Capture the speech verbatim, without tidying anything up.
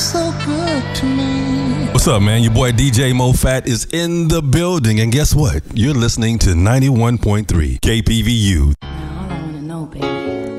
so good to me. What's up, man? Your boy D J Mo Fat is in the building, and guess what? You're listening to ninety-one point three K P V U. Now all I wanna know, baby,